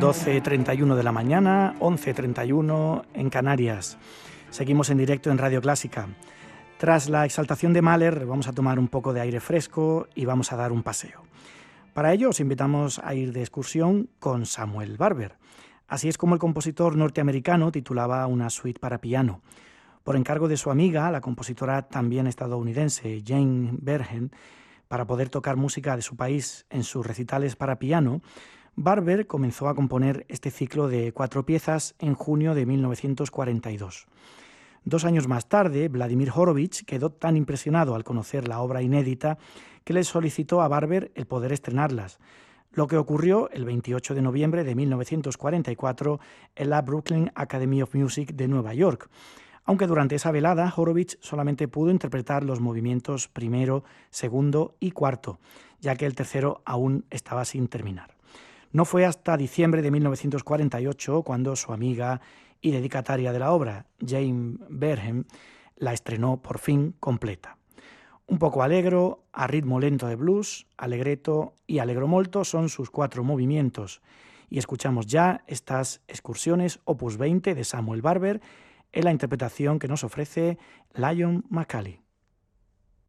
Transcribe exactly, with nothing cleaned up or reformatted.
doce y treinta y uno de la mañana, once y treinta y uno en Canarias. Seguimos en directo en Radio Clásica. Tras la exaltación de Mahler, vamos a tomar un poco de aire fresco y vamos a dar un paseo. Para ello os invitamos a ir de excursión con Samuel Barber. Así es como el compositor norteamericano titulaba una suite para piano. Por encargo de su amiga, la compositora también estadounidense Jane Bergen, para poder tocar música de su país en sus recitales para piano, Barber comenzó a componer este ciclo de cuatro piezas en junio de mil novecientos cuarenta y dos. Dos años más tarde, Vladimir Horowitz quedó tan impresionado al conocer la obra inédita que le solicitó a Barber el poder estrenarlas, lo que ocurrió el veintiocho de noviembre de mil novecientos cuarenta y cuatro en la Brooklyn Academy of Music de Nueva York, aunque durante esa velada Horowitz solamente pudo interpretar los movimientos primero, segundo y cuarto, ya que el tercero aún estaba sin terminar. No fue hasta diciembre de mil novecientos cuarenta y ocho cuando su amiga y dedicataria de la obra, Jane Bergen, la estrenó por fin completa. Un poco allegro, a ritmo lento de blues, allegretto y allegro molto son sus cuatro movimientos. Y escuchamos ya estas excursiones opus veinte de Samuel Barber en la interpretación que nos ofrece Lion McCulley.